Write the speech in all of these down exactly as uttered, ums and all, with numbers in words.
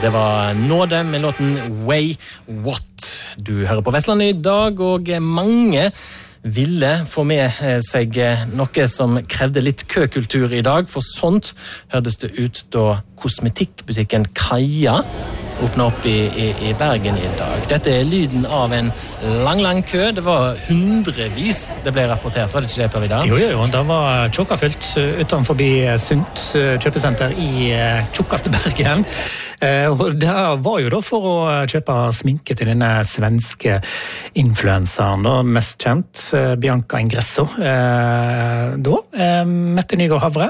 Det var Nåde med låten Way What. Du hører på Vestlandet i dag, og mange ville få med seg noe som krevde litt køkultur i dag, for sånt hørtes det ut da kosmetikkbutikken Kaja åpnet opp i, i, i Bergen i dag. Dette er lyden av en lang, lang kø. Det var hundrevis det ble rapportert. Var det ikke det, Per Vidar? Jo, jo, jo. Det var tjokkafylt utenfor Sundt kjøpesenter i tjokkeste Bergen. Og det var jo da for å kjøpe sminke til denne svenske influenseren, da, mest kjent, Bianca Ingresso. Da, Mette Nygaard Havre,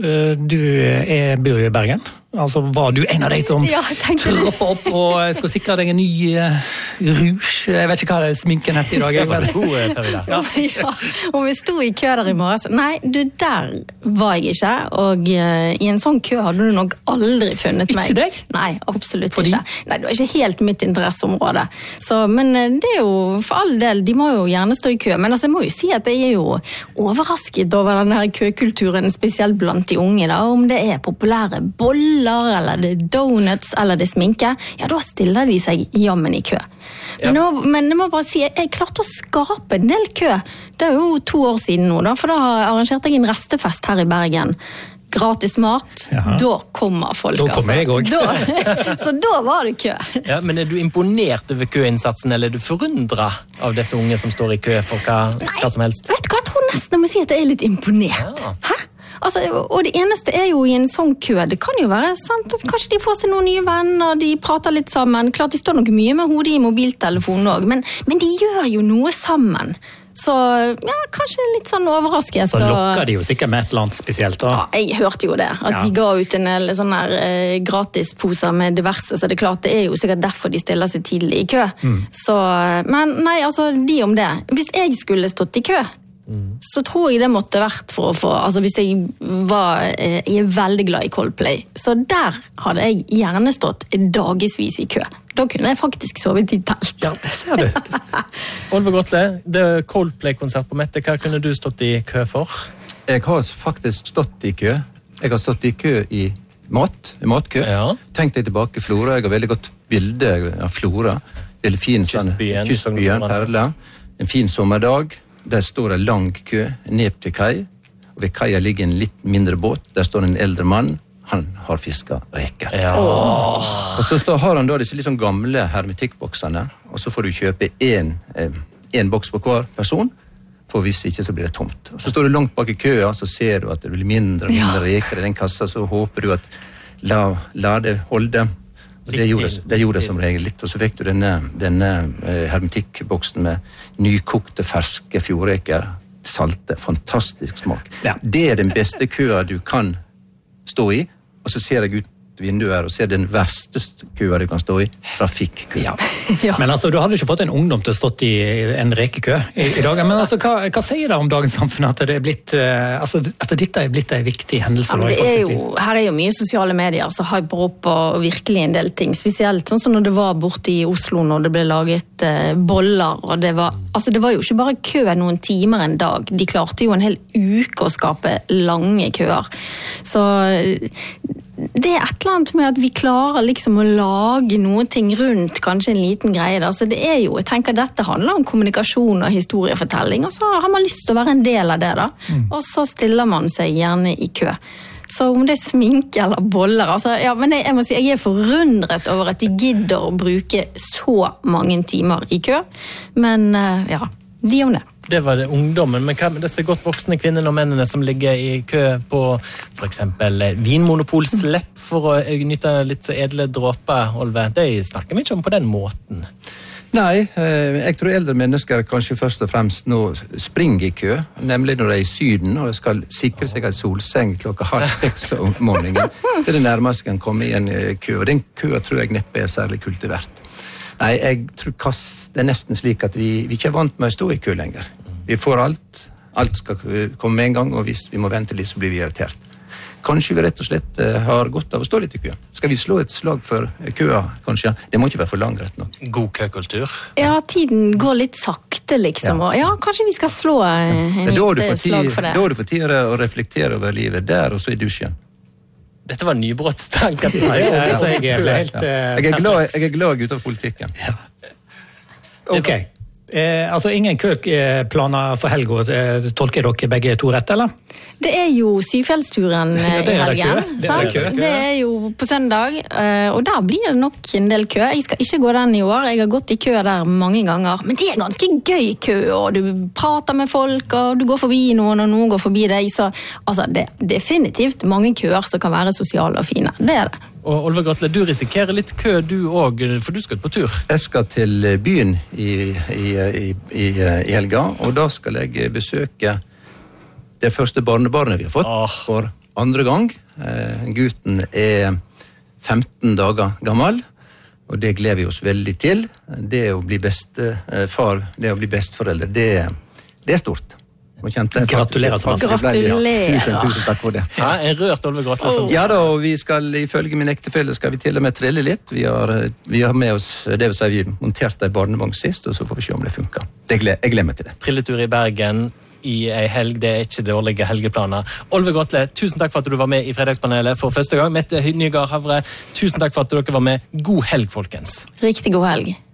du er, bor jo i Bergen. Altså, var du en av de som ja, tropper opp og skal sikre deg en ny uh, rouge? Jeg vet ikke hva det er sminken etter i dag. Jeg vet. ja. ja, og vi stod i kø der i morges. Nei, du, der var jeg ikke. Og uh, i en sånn kø hadde du nok aldri funnet meg. Ikke deg? Nei, absolutt Fordi? ikke. Nei, det var ikke helt mitt interesseområde. Så, men uh, det er jo, for all del, de må jo gjerne stå i kø. Men altså, jeg må jo si at jeg er jo overrasket over denne her køkulturen, spesielt blant de unge, da, om det er populære boller, eller det er donuts, eller det er sminke, ja, da stiller de seg jammen i kø. Men, ja. nå, men jeg må bare si, jeg klarte å skape en del kø. Det er jo to år siden nå, da, for da arrangerte jeg en restefest her i Bergen. Gratis mat, Jaha. Da kommer folk. Da kommer jeg også. Da, så da var det kø. Ja, men er du imponert over køinnsatsen, eller er du forundret av disse unge som står i kø for hva, Nei, hva som helst? Vet du hva, jeg tror nesten jeg må si at jeg er litt imponert. Ja. Hæ? Altså, og det eneste er jo i en sånn kø, det kan jo være sant at kanskje de får seg noen nye venner, de prater litt sammen, klart de står nok mye med hodet i mobiltelefonen også, men, men de gjør jo noe sammen. Så ja, kanskje litt sånn overrasket. Så lokker de jo sikkert med et eller annet spesielt da. Ja, jeg hørte jo det, at ja. De ga ut en del sånne her, eh, gratisposer med diverse, så det er klart det er jo sikkert derfor de stiller seg tidlig i kø. Mm. Så, men nei, altså, de om det. Hvis jeg skulle stått i kø, Mm. så tror jeg det måtte vært for å få, altså hvis jeg var, jeg er veldig glad i Coldplay, så der hadde jeg gjerne stått dagesvis i kø. Da kunne jeg faktisk sovet i telt. Ja, det ser du. Oliver Grotle, det er Coldplay-konsert på Mette, hva kunne du stått i kø for? Jeg har faktisk stått i kø. Jeg har stått i kø i mat, i matkø. Ja. Tenk deg tilbake Flora, jeg har veldig godt bilde av Flora. Veldig fin Kystbyen, Kystbyen, Perla. En fin sommerdag. Der står en lang kø ned til kai, og ved kaia ligger en litt mindre båt. Der står en eldre mann, han har fisket reker. Ja. Oh. Og så står, har han da disse litt sånn gamle hermetikkboksene, og så får du kjøpe en, eh, en boks på hver person, for hvis ikke så blir det tomt. Og så står du langt bak i køa, så ser du at det blir mindre og mindre ja. reker i den kassa, så håper du at la, la det holde. Det gjorde, det gjorde det som regel litt, og så fikk du denne, denne eh, hermetikkboksen med nykokte, ferske fjordreker, salte, fantastisk smak. Ja. Det er den beste køa du kan stå i, og så ser jeg ut vinduet her og ser den verste køa du kan stå i, trafikkø. Ja. ja. Men altså, du hadde ikke fått en ungdom til å stått i en rekekø i, i dag, men altså, hva, hva sier det om dagens samfunn at det er blitt, uh, altså, at dette er blitt en viktig hendelse? Ja, det er jo, her er jo mye sosiale medier som hyper opp og virkelig en del ting, spesielt sånn som når det var borte i Oslo når det ble laget uh, boller, og det var, altså det var jo ikke bare kø noen timer en dag, de klarte jo en hel uke å skape lange køer. Så det er et eller annet med at vi klarer liksom å lage noe ting rundt kanskje en liten greie da. Så det er jo, jeg tenker dette handler om kommunikasjon og historiefortelling, og så har man lyst til å være en del av det da. Mm. Og så stiller man seg gjerne i kø. Så om det er sminke eller boller, altså, ja, men jeg, jeg må si, jeg er forundret over at de gidder å bruke så mange timer i kø, men ja, de om det. Det var det ungdommen, men hva med disse godt voksne kvinnene og mennene som ligger i kø på for eksempel vinmonopolslepp for å nytte litt edle dråper, Olve? De snakker vi ikke om på den måten. Nei, jeg tror eldre mennesker kanskje først og fremst nå springer i kø, nemlig når de er i Syden og skal sikre seg en solseng klokka halv seks om morgenen. Det er det nærmeste kan komme i en kø, og den køa tror jeg neppe er særlig kultivert. Nei, jeg tror det er nesten slik at vi, vi ikke er vant med å stå i kø lenger. Vi får alt, alt skal komme med en gang, og hvis vi må vente litt, så blir vi irritert. Kanskje vi rett og slett har godt av å stå litt i kø. Skal vi slå et slag for køa, kanskje? Det må ikke være for lang, rett nok. God køkultur. Ja, tiden går litt sakte, liksom. Ja, ja kanskje vi skal slå en litt slag for det. Da er det for tid å reflektere over livet der, og så i dusjen. Dette var nybrottstanker. Nei, altså, jeg ble helt... Uh, jeg, er glad, jeg er glad ut av politikken. Ja. Ok. Eh, altså, ingen køplaner for helga. Eh, tolker dere begge to rett, eller? Det er jo Syfjellsturen Ja, i det er det helgen. kø. Det er sant? det kø. Det er jo på søndag, eh, og der blir det nok en del kø. Jeg skal ikke gå den i år, jeg har gått i kø der mange ganger. Men det er ganske gøy kø, og du prater med folk, og du går forbi noen, og noen går forbi deg. Så altså, det er definitivt mange køer som kan være sosiale og fine. Det er det. Og Oliver Grotle, du risikerer litt kø du også, for du skal på tur. Jeg skal til byen i, i, i, i, i helga, og da skal jeg besøke det første barnebarnet vi har fått Åh. for andre gang. Eh, gutten er femten dager gammel, og det gleder vi oss veldig til. Det å bli bestefar, det å bli besteforeldre, det, det er stort. Gratulerer så masse. Gratulerer. Tusen, tusen takk for det. Ja, en rørt Oliver Grotle. som- Ja da, og vi skal, ifølge min ektefelle skal vi til og med trille litt. Vi har, vi har med oss, det vil si vi monterte en barnevogn sist, og så får vi se om det funker. Det gleder, jeg gleder meg til det. Trilletur i Bergen i ei helg, det er ikke dårlige helgeplaner. Oliver Grotle, tusen takk for at du var med i Fredagspanelet for første gang. Mette Nygaard Havre, tusen takk for at dere var med. God helg, folkens. Riktig god helg.